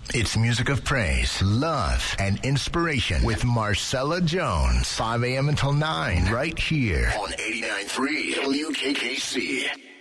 It's music of praise, love, and inspiration with Marcella Jones. 5 a.m. until 9, right here on 89.3 WKKC.